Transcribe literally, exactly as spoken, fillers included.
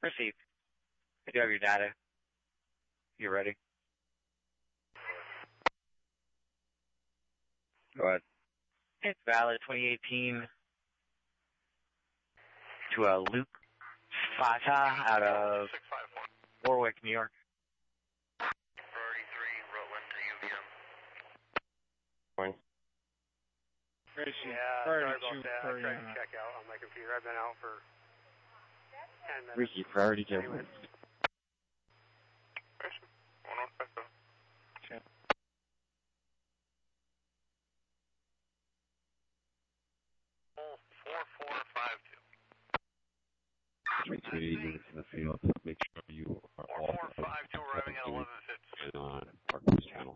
Received. I do have your data. You ready? Go ahead. It's valid twenty eighteen to uh, Luke Fata out of Warwick, New York. Priority three, Rutland to U V M. Morning. Yeah, sorry about that. I tried to check out on my computer. I've been out for ten minutes. Ricky, priority two. Anyways. four four five two. Three three units in the field. Make sure you are four off four five two arriving at eleven fifty. and on Parkwood Channel.